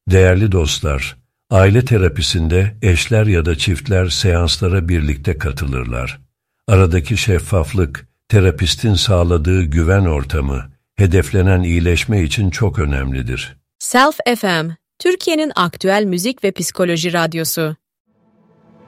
Değerli dostlar, aile terapisinde eşler ya da çiftler seanslara birlikte katılırlar. Aradaki şeffaflık, terapistin sağladığı güven ortamı, hedeflenen iyileşme için çok önemlidir. Self FM, Türkiye'nin aktüel müzik ve psikoloji radyosu.